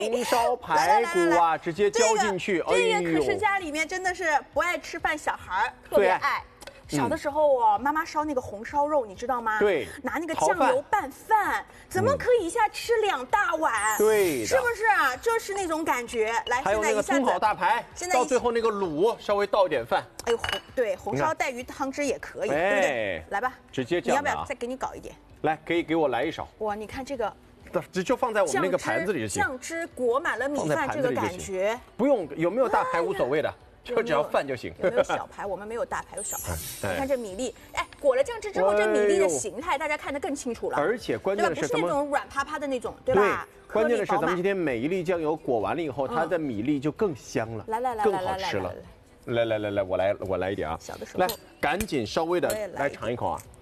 红烧排骨啊，直接浇进去， 这个可是家里面真的是不爱吃饭小孩特别爱。小的时候哦，妈妈烧那个红烧肉，你知道吗？ 对， 拿那个酱油拌饭，怎么可以一下吃2大碗？ 对， 是不是啊？就是那种感觉。来， 还有那个葱烤大排，现在到最后那个卤稍微倒点饭。 哎呦，对，红烧带鱼汤汁也可以，对不对？来吧， 直接这样。 你要不要再给你搞一点？ 来，可以给我来一勺。 哇，你看这个。 就放在我们那个盘子里就行。 酱汁裹满了米饭，这个感觉。 不用，有没有大排无所谓的。就只要饭就行。 有没有小排？我们没有大排，有小排。你看这米粒，哎，裹了酱汁之后，这米粒的形态大家看得更清楚了。 而且关键的是， 不是那种软趴趴的那种，对吧？ 对，关键的是咱们今天每一粒酱油裹完了以后，它的米粒就更香了，更好吃了。来，我来一点啊！ 小的时候， 来，赶紧稍微的来尝一口啊。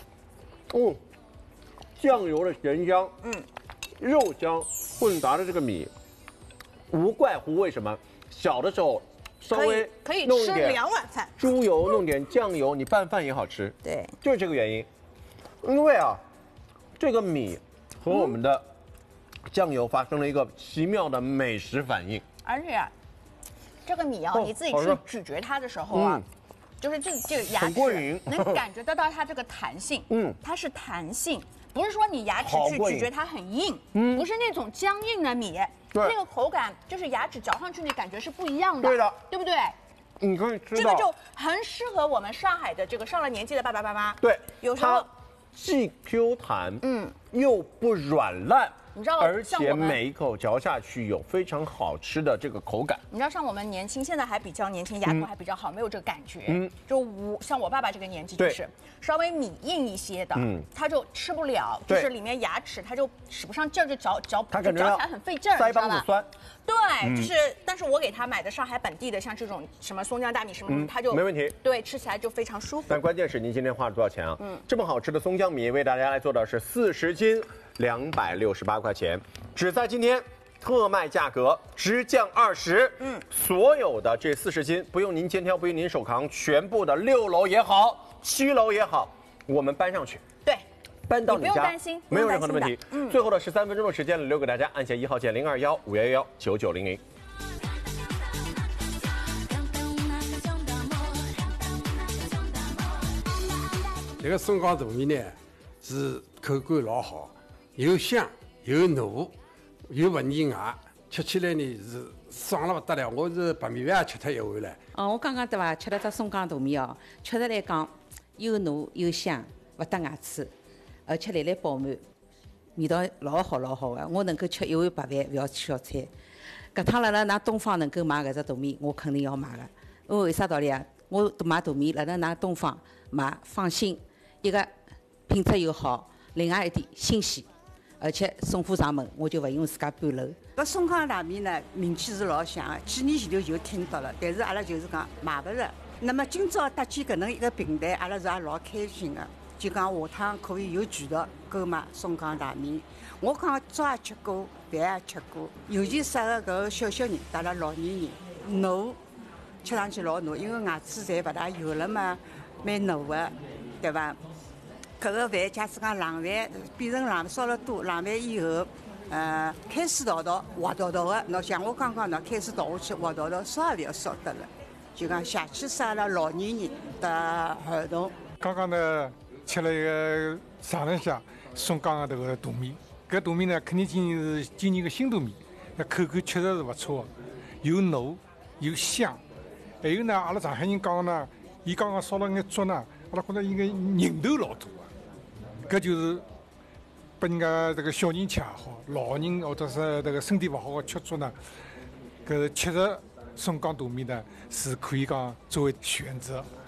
酱油的咸香，肉香混杂的这个米，无怪乎为什么小的时候。稍微可以吃2碗饭， 猪油弄点酱油，你拌饭也好吃。 对， 就是这个原因。因为啊，这个米和我们的酱油发生了一个奇妙的美食反应。 而且啊，这个米啊，你自己去咀嚼它的时候啊，就是这个牙齿能感觉得到它这个弹性。它是弹性，不是说你牙齿去咀嚼它很硬，不是那种僵硬的米。那个口感就是牙齿嚼上去那感觉是不一样的， 对的， 对不对？ 你可以知道， 这个就很适合我们上海的这个上了年纪的爸爸妈妈。 对， 有时候既 Q 弹，又不软烂。 你知道， 而且每一口嚼下去有非常好吃的这个口感。 你知道，像我们年轻，现在还比较年轻，牙口还比较好，没有这个感觉。就像我爸爸这个年纪，就是稍微米硬一些的，他就吃不了，就是里面牙齿他就使不上劲儿，就嚼起来很费劲儿， 腮帮子酸。 对，就是，但是我给他买的上海本地的，像这种什么松江大米什么，他就没问题。 对，吃起来就非常舒服。 但关键是您今天花了多少钱啊？这么好吃的松江米为大家来做的是40斤。268块钱，只在今天特卖价格，直降20。所有的这40斤不用您肩挑，不用您手扛，全部的6楼也好，7楼也好，我们搬上去。 对， 搬到你家， 不用担心， 没有任何的问题。最后的13分钟的时间留给大家，按下1号键0215119900。 这个松江大米呢，是口感老好。又香又糯又不腻牙，吃起来呢是爽了不得了。我是白米饭也吃脱一碗了。 我刚刚对伐，吃了只松江大米哦，确实来讲又糯又香，不得牙齿，而且来饱满，味道老好老好的。我能够吃一碗白饭，不要吃小菜。搿趟辣辣㑚东方能够买搿只大米，我肯定要买的。因为为啥道理啊？我买大米辣辣㑚东方买，放心，一个品质又好，另外一点新鲜。而且送货上门，我就不用自家搬楼。 搿松江大米呢，名气是老响的，几年前头就听到了，但是阿拉就是讲买不着。那么今朝搭建搿能一个平台，阿拉是也老开心的，就讲下趟可以有渠道购买松江大米。我讲粥也吃过，饭也吃过，尤其适合搿个小人，带了老年人，糯，吃上去老糯，因为牙齿侪勿大有了嘛，蛮糯的，对伐？搿个饭，假使讲冷饭变成冷烧了多，冷饭以后，开水倒滑倒的，喏像我刚刚喏开水倒下去，滑倒烧也勿要烧得了，就讲下去适合老年人的儿童。 刚刚呢吃了一个尝了一下松江的这个大米，搿大米呢肯定今年个新大米，那口感确实是不错，又糯又香，还有呢，阿拉上海人讲呢，伊刚刚烧了眼粥呢，阿拉觉得应该人头老多。搿就是拨人家这个小人吃也好，老人或者是这个身体勿好的吃粥呢，搿确实松江大米呢是可以讲作为选择。